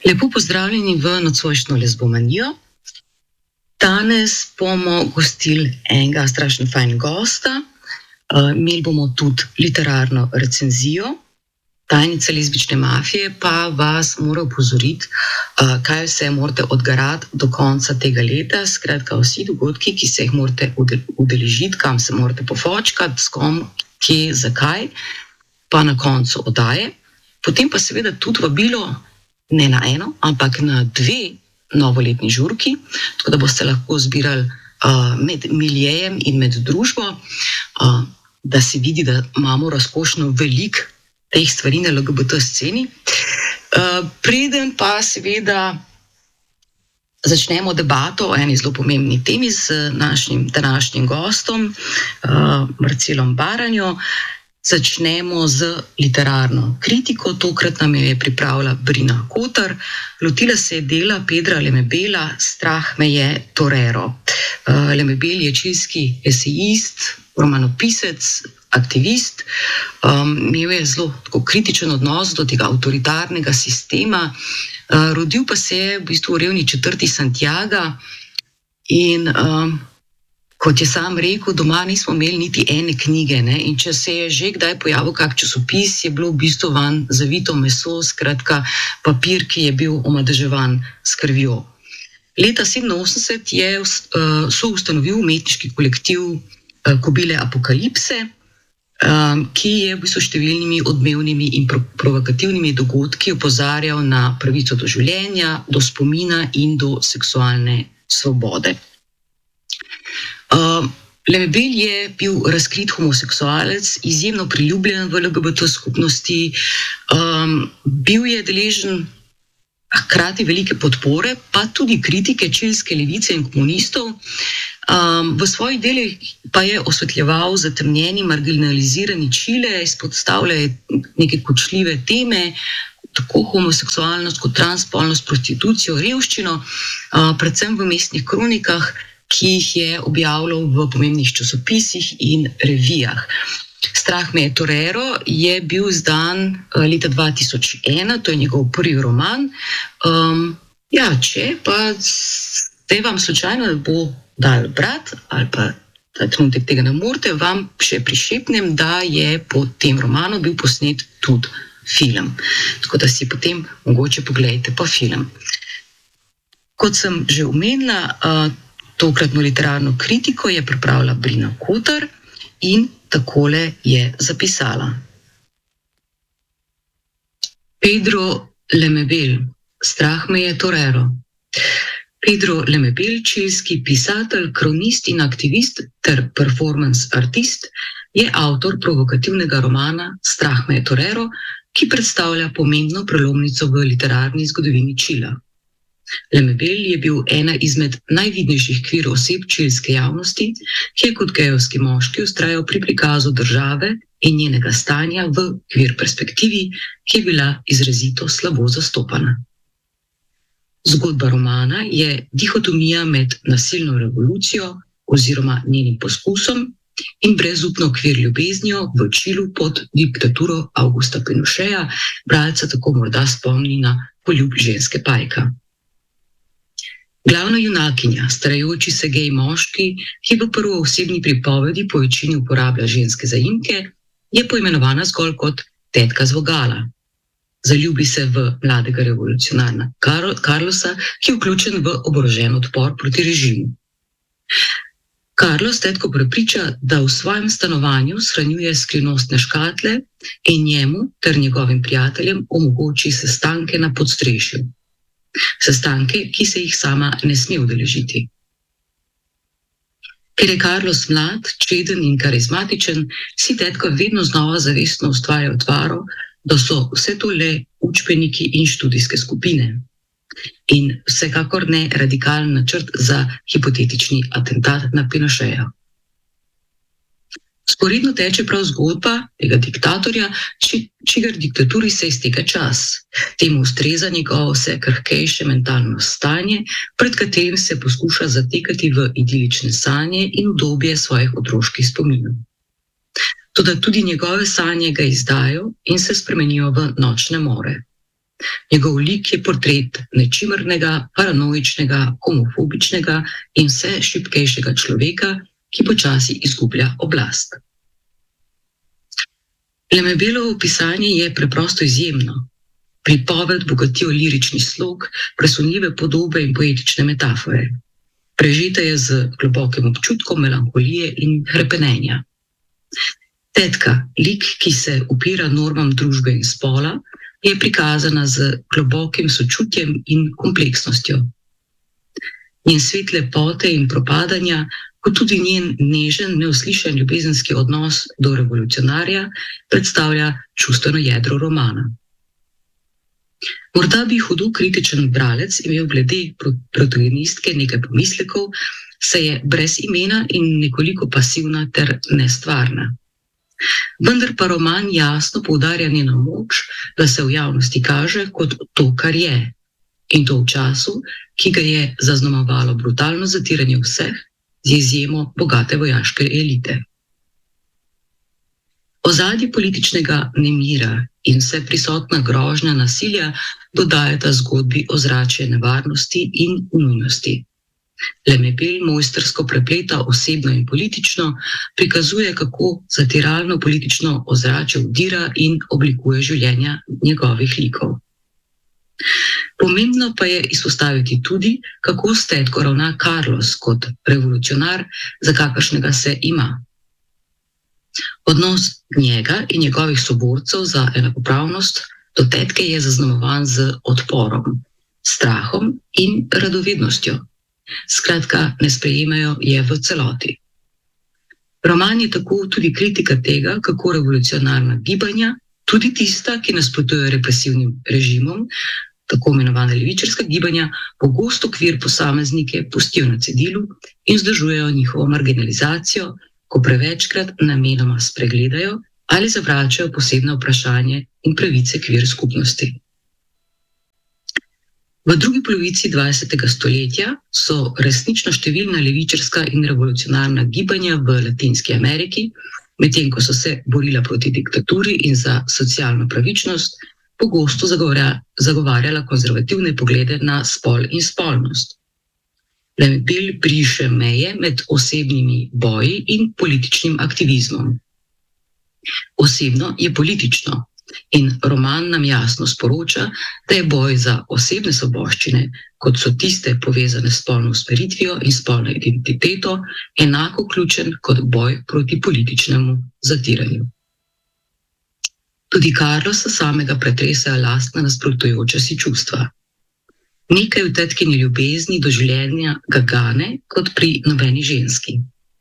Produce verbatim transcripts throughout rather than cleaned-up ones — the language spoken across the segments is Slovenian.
Lepo pozdravljeni v nocojšnjo lezbomanijo. Danes bomo gostili enega strašno fajn gosta. Uh, imeli bomo tudi literarno recenzijo. Tajnice lezbične mafije pa vas mora opozoriti, uh, kaj vse morate odgarati do konca tega leta. Skratka, vsi dogodki, ki se jih morate udeležiti, kam se morate pofočkati, s kom, kje, zakaj, pa na koncu oddaje. Potem pa seveda tudi vabilo ne na eno, ampak na dve novoletni žurki, tako da boste lahko zbirali uh, med miljejem in med družbo, uh, da se vidi, da imamo razkošno veliko teh stvari na L G B T sceni. Uh, preden pa seveda začnemo debato o eni zelo pomembni temi z našim današnjim gostom, uh, Marcelom Baranjo, začnemo z literarno kritiko. Tokrat nam je pripravila Brina Kotar. Lotila se je dela Pedra Lemebela Strah me je torero. Uh, Lemebel je čilski esejist, romanopisec, aktivist. Um, imel je zelo tako kritičen odnos do tega avtoritarnega sistema. Uh, rodil pa se je v bistvu v revni četrti Santiaga in um, kot je sam rekel, doma nismo imeli niti ene knjige, ne? In če se je že kdaj pojavil kak časopis, je bilo v bistvu van zavito meso, skratka papir, ki je bil omadeževan s krvjo. Leta sedeminosemdeset je uh, soustanovil umetniški kolektiv uh, Kobile Apokalipse, um, ki je v bistvu številnimi odmevnimi in pro- provokativnimi dogodki opozarjal na pravico do življenja, do spomina in do seksualne svobode. Uh, Lemebel je bil razkrit homoseksualec, izjemno priljubljen v L G B T skupnosti, um, bil je deležen hkrati velike podpore, pa tudi kritike čilske levice in komunistov. Um, v svojih delih pa je osvetljeval zatemnjeni, marginalizirani Čile, izpostavljal neke kočljive teme, tako homoseksualnost kot transspolnost, prostitucijo, revščino, uh, predvsem v mestnih kronikah, ki jih je objavljal v pomembnih časopisih in revijah. Strah me je torero je bil izdan leta dva tisoč ena, to je njegov prvi roman. Um, ja, če pa zdaj vam slučajno bo dal brat, ali pa ta trenutek tega ne morete, vam še prišepnem, da je po tem romanu bil posnet tudi film. Tako da si potem mogoče pogledajte pa film. Kot sem že omenila, uh, tokratno literarno kritiko je pripravila Brina Kotar in takole je zapisala. Pedro Lemebel, Strah me je torero. Pedro Lemebel, čilski pisatelj, kronist in aktivist ter performance artist, je avtor provokativnega romana Strah me je torero, ki predstavlja pomembno prelomnico v literarni zgodovini Čila. Lemebel je bil ena izmed najvidnejših queer oseb čilske javnosti, ki je kot gejovski moški vztrajal pri prikazu države in njenega stanja v queer perspektivi, ki je bila izrazito slabo zastopana. Zgodba romana je dihotomija med nasilno revolucijo oziroma njenim poskusom in brezupno queer ljubeznijo v Čilu pod diktaturo Augusta Pinocheja. Bralca tako morda spomni na Poljub ženske pajka. Glavna junakinja, starajoči se gej moški, ki v prvoosebni pripovedi po večini uporablja ženske zaimke, je poimenovana zgolj kot tetka z vogala. Zaljubi se v mladega revolucionarna Kar- Carlosa, ki je vključen v oborožen odpor proti režimu. Carlos tetko prepriča, da v svojem stanovanju shranjuje skrivnostne škatle in njemu ter njegovim prijateljem omogoči sestanke na podstrešju. Sestanke, ki se jih sama ne sme udeležiti. Ker je Carlos mlad, čeden in karizmatičen, si tetka vedno znova zavestno ustvarja utvaro, da so vse to le učbeniki in študijske skupine. In vsekakor ne radikalen načrt za hipotetični atentat na Pinocheja. Sporedno teče prav zgodba tega diktatorja, či, čigar diktaturi se izteka čas. Temu ustreza njegovo vse krhkejše mentalno stanje, pred katerim se poskuša zatekati v idilične sanje in udobje svojih otroških spominov. Toda tudi njegove sanje ga izdajo in se spremenijo v nočne more. Njegov lik je portret nečimrnega, paranoičnega, homofobičnega in vse šibkejšega človeka, ki počasi izgublja oblast. Lemebelovo pisanje je preprosto izjemno. Pripoved bogatijo lirični slog, presunljive podobe in poetične metafore. Prežita je z globokim občutkom melanholije in hrepenenja. Tetka, lik, ki se upira normam družbe in spola, je prikazana z globokim sočutjem in kompleksnostjo. Njen svet lepote in propadanja, kot tudi njen nežen, neuslišen ljubezenski odnos do revolucionarja, predstavlja čustveno jedro romana. Morda bi hudo kritičen bralec imel glede protagonistke nekaj pomislekov, saj je brez imena in nekoliko pasivna ter nestvarna. Vendar pa roman jasno poudarja njeno moč, da se v javnosti kaže kot to, kar je. In to v času, ki ga je zaznamovalo brutalno zatiranje vseh, z izjemo bogate vojaške elite. Ozadje političnega nemira in vse prisotna grožnja nasilja dodajata zgodbi ozračje nevarnosti in nujnosti. Lemebel mojstrsko prepleta osebno in politično, prikazuje, kako zatiralno politično ozračje vdira in oblikuje življenja njegovih likov. Pomembno pa je izpostaviti tudi, kako s tetko ravna Carlos kot revolucionar, za kakršnega se ima. Odnos njega in njegovih soborcev za enakopravnost do tetke je zaznamovan z odporom, strahom in radovednostjo. Skratka, ne sprejemajo je v celoti. Roman je tako tudi kritika tega, kako revolucionarna gibanja, tudi tista, ki nasprotujejo represivnim režimom, tako imenovana levičarska gibanja, pogosto kvir posameznike pustijo na cedilu in vzdržujejo njihovo marginalizacijo, ko prevečkrat namenoma spregledajo ali zavračajo posebne vprašanje in pravice kvir skupnosti. V drugi polovici dvajsetega stoletja so resnično številna levičarska in revolucionarna gibanja v Latinski Ameriki, medtem ko so se borila proti diktaturi in za socialno pravičnost, pogosto zagovarjala konzervativne poglede na spol in spolnost. Lemebel briše meje med osebnimi boji in političnim aktivizmom. Osebno je politično. In roman nam jasno sporoča, da je boj za osebne svoboščine, kot so tiste povezane s spolno usmeritvijo in spolno identiteto, enako ključen kot boj proti političnemu zatiranju. Tudi Carlosa samega pretresajo lastna nasprotujoča si čustva. Nekaj v tetkini ljubezni do življenja ga gane kot pri nobeni ženski.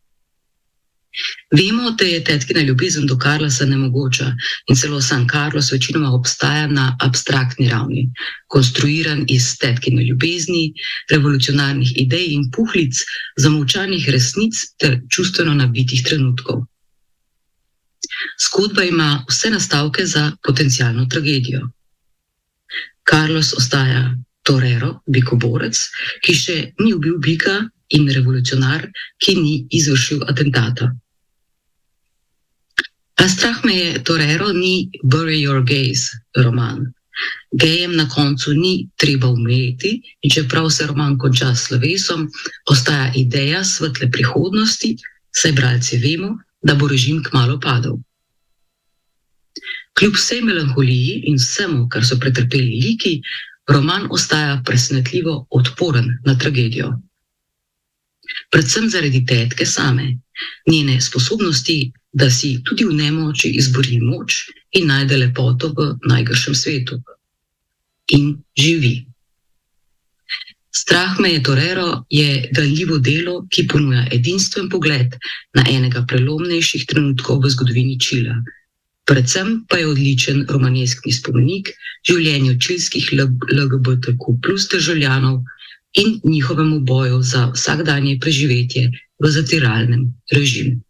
Vemo, da je tetkina ljubezen do Carlosa nemogoča in celo sam Carlos večinoma obstaja na abstraktni ravni, konstruiran iz tetkine ljubezni, revolucionarnih idej in puhlic, zamolčanih resnic ter čustveno nabitih trenutkov. Zgodba ima vse nastavke za potencialno tragedijo. Carlos ostaja torero, bikoborec, ki še ni ubil bika, in revolucionar, ki ni izvršil atentata. A strah me je torero ni Bury Your Gaze roman. Gejem na koncu ni treba umreti in čeprav se roman konča s slovesom, ostaja ideja svetle prihodnosti, saj bralci vemo, da bo režim kmalu padel. Kljub vsej melanholiji in vsemu, kar so pretrpeli liki, roman ostaja presenetljivo odporen na tragedijo. Predvsem zaradi tetke same, njene sposobnosti, da si tudi v nemoči izbori moč in najde lepoto v najgršem svetu. In živi. Strah me je torero je ganljivo delo, ki ponuja edinstven pogled na enega prelomnejših trenutkov v zgodovini Čila. Predvsem pa je odličen romaneskni spomenik življenju čilskih L G B T Q plus državljanov in njihovemu boju za vsakdanje preživetje v zatiralnem režimu.